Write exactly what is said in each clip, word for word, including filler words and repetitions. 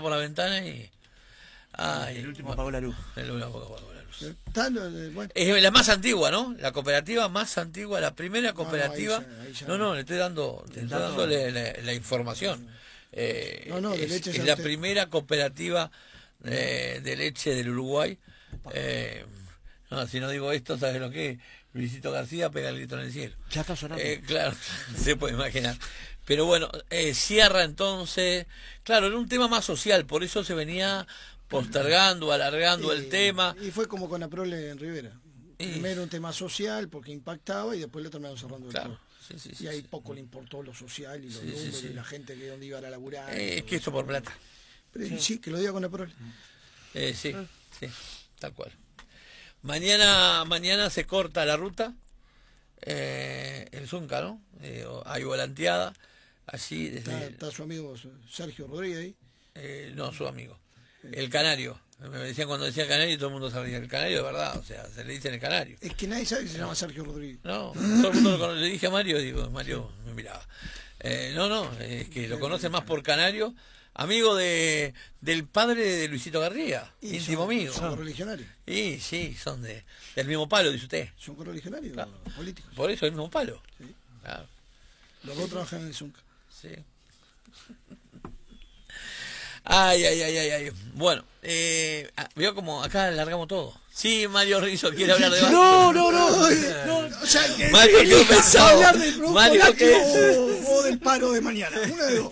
por la ventana y... Ay, el último bueno, apagó la luz. El último apagó la luz. Está, eh, bueno. Es la más antigua, ¿no? La cooperativa más antigua, la primera cooperativa. No, no, ahí ya- ahí ya no, no. no, le estoy dando, le estoy dándole la, la información. Eh, No, no, de es, leche es ya la usted- primera cooperativa eh, de leche del Uruguay. Eh, no, si no digo esto, ¿sabes lo que es? Luisito García pega el grito en el cielo. Ya está sonando. Eh, claro, se puede imaginar. Pero bueno, eh, cierra entonces. Claro, era un tema más social, por eso se venía postergando, alargando Y- el tema. Y fue como con Aprole en Rivera. Y- Primero un tema social porque impactaba y después lo terminaron cerrando el Claro, todo. sí, sí, sí, Y ahí sí. poco le importó lo social y los Sí, sí, números sí. y la gente que dónde iba a laburar. Eh, y es todo que esto eso. por plata. Pero sí. sí, que lo diga con Aprole. Eh, sí, sí, tal cual. Mañana, mañana se corta la ruta, eh, el Zunca, ¿no? Eh, hay volanteada, allí Está, desde... está su amigo Sergio Rodríguez ahí. Eh, no, su amigo. El Canario. Me decían cuando decía Canario, todo el mundo sabía. El Canario de verdad, o sea, se le dicen el Canario. Es que nadie sabe que se llama Sergio Rodríguez. No, todo el mundo lo conoce. Le dije a Mario, digo, Mario me miraba. Eh, no, no, es que lo conoce más por Canario. Amigo de del padre de Luisito García, Y íntimo son, amigo. Son correligionarios. Y sí, son de del mismo palo, dice usted. Son correligionarios Claro. políticos. Por eso el mismo palo. Sí. Claro, Los dos trabajan en el Zunca. sí. Ay, ay, ay, ay, ay. Bueno, eh, ah, veo como acá largamos todo. Sí, Mario Rizzo quiere hablar de básquet. No, no, no. no. O sea, que Mario, ¿qué elija pensaba? hablar del producto Mario, lácteo ¿qué? o, o del paro de mañana. Una de dos.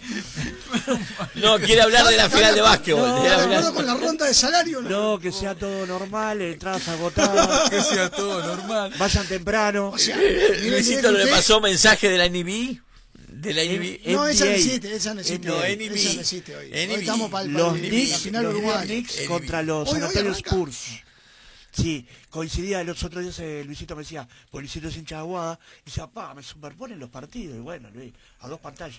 No, quiere hablar de la final de básquetbol. No, quiere ¿Estás de hablar- acuerdo con la ronda de salario? No. No, que sea todo normal, entradas agotadas, Que sea todo normal. vayan temprano. O sea, miren, Luisito miren le usted- pasó mensaje de la N B A. De la N B A. No, esa no N B A. existe, esa no existe. No, hoy. N B A. Esa no existe hoy. N B A. Hoy estamos para el, Los para el- la Knicks, final los uruguaya. Knicks N B A. contra los Hoy, San hoy Antonio arranca. Spurs. Sí, coincidía los otros días, eh, Luisito me decía, pues Luisito es hincha de Aguada, y decía, pa, me superponen los partidos, y bueno, Luis, a dos pantallas.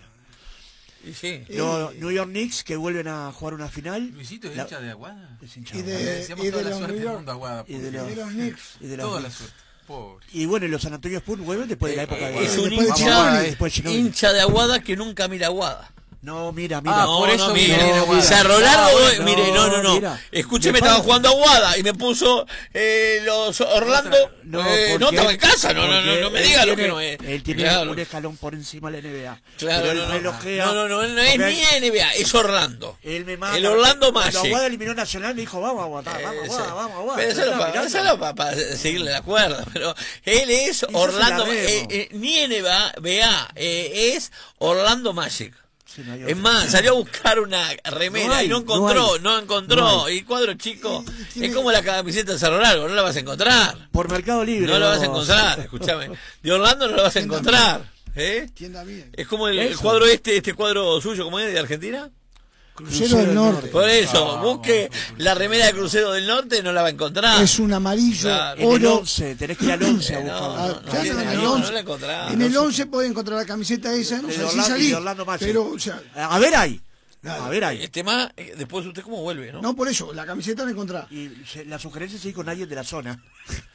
Y sí. Los New York Knicks que vuelven a jugar una final. Luisito es La- hincha de Aguada. es hincha Y de de- Aguada. Le deseamos y toda de la los suerte New del York- mundo a Aguada. y de porque- los- Y los Knicks. y de los Toda la Knicks. suerte. Pobre. Y bueno, y los San Antonio Spurs vuelven después de la época de Es Eh, un después de hincha, Ginóbili. Después de Ginóbili. hincha de Aguada que nunca mira Aguada. No, mira, mira. Ah, por No, eso no, viene mire, de Aguada. Cerro Largo, No, eh, no, mire, no, no, no. mira. Escúcheme, Me estaba pasa- jugando Aguada y me puso eh, los Orlando. No, eh, no porque- estaba en casa, no, no, no, porque no me él diga lo tiene- que no es. Él tiene Claro. un escalón por encima de la N B A. Claro, Pero no, él no. relojea, No, no, no, no es porque ni N B A, es Orlando. Él me manda. El Orlando Cuando Magic. Aguada eliminó Nacional, me dijo, vamos a aguantar, vamos a Eh, Aguada, sí. vamos a Aguada. Pero Pero eso está para, mirando. para seguirle la cuerda. Pero él es se Orlando. la eh, vemos. eh, ni N B A, eh, es Orlando Magic. Sí, no hay Es otra. más, salió a buscar una remera No hay, y no no encontró, hay. no, encontró. No hay. Y cuadro chico, Y- y tiene- es como la camiseta de Cerro Largo, no la vas a encontrar. Por Mercado Libre. No la vas a vamos. encontrar, escúchame. De Orlando no la vas a Tienda encontrar. ¿eh? Tienda bien. Es como el, el Eso. cuadro este, este cuadro suyo, ¿cómo es? ¿De Argentina? Crucero del Norte. Por eso, Ah, busque la remera de Crucero del Norte, no la va a encontrar. Es un amarillo, Claro. En el oro. once, tenés que ir al once a Eh, no, buscar. no, Ah, no, claro, no, en el no, once. no la encontrás. En el once puede encontrar la camiseta esa, no De sé si Orlando- salí. de Orlando Magic. Pero, o sea, A ver ahí. Claro. A ver ahí. Este más, eh, después usted cómo vuelve, ¿no? no por eso, la camiseta la encontrás. Y se- la sugerencia es ir con alguien de la zona.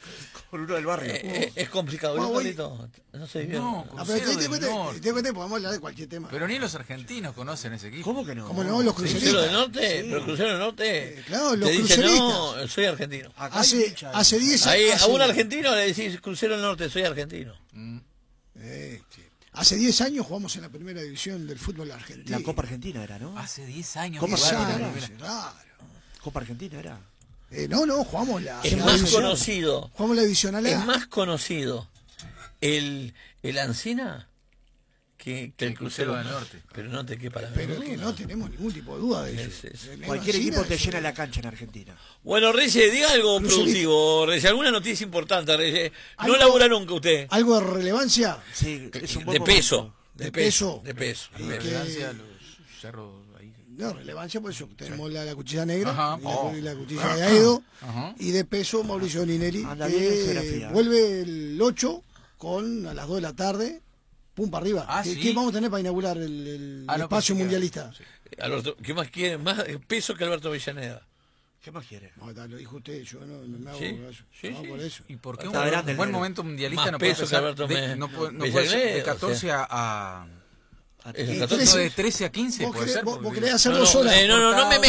Con uno del barrio. Eh, eh, es complicado, ¿no, Ah, voy- Carlito? No sé bien. No, Ah, pero Crucero te- te del cuente- Norte. te cuente, podemos hablar de cualquier tema. Pero ni los argentinos conocen ese equipo. ¿Cómo que no? ¿Cómo no? Los ¿Crucero cruceristas. del Norte? Sí. Pero Crucero del Norte Eh, claro, los te dice, no, cruceristas. soy argentino. Acá hay Hace, hincha de- hace diez Ahí, a hace- un argentino le decís Crucero del Norte, soy argentino. Mm. Eh, sí. Hace diez años jugamos en la primera división del fútbol argentino. La Copa Argentina era, ¿no? Hace diez años ¿Cómo que diez se jugaron llama? en la años, primera. claro. Copa Argentina era. Eh, no, no, jugamos la, Es la más división. conocido, Jugamos la división A. es más conocido el, el Ancina que, que el Crucero del Norte. Pero no te quepa la Pero menor es que duda. no tenemos ningún tipo de duda de Sí, eso. sí, sí. De Neno Cualquier Encina, equipo te eso- llena la cancha en Argentina. Bueno, Reyes, diga algo Crucerista. productivo, Reyes, alguna noticia importante, Reyes. No Algo- labura nunca usted. ¿Algo de relevancia? Sí, es un De buen peso, momento. de De peso, peso. de peso. Y de peso. que- Relevancia, los cerros ahí. No, relevancia por eso. Tenemos la, la cuchilla negra Ajá. y, la, Oh. y la cuchilla de Aedo. Ajá. Y de peso Mauricio Nineri, Anda bien en que geografía. vuelve el ocho con a las dos de la tarde, pum para arriba. Ah, ¿Qué, ¿sí? qué vamos a tener para inaugurar el, el Ah, no, espacio pensé que era- mundialista? sí. Alberto, ¿qué más quiere? Más peso que Alberto Avellaneda. ¿Qué más quiere? No, lo dijo usted, yo no, no me hago Sí, caso. sí, No, sí. por eso. ¿Y por qué Está un grande el buen negro. momento mundialista Más no puede peso que empezar Alberto de, Me- no puede, no Bellagré, puede ser de o sea. catorce a, a A- de Eh, catorce, trece. no, de trece a quince ¿Vos puede querés, ser vos- vos porque- querés hacer No, dos no, horas? eh, no, no, no me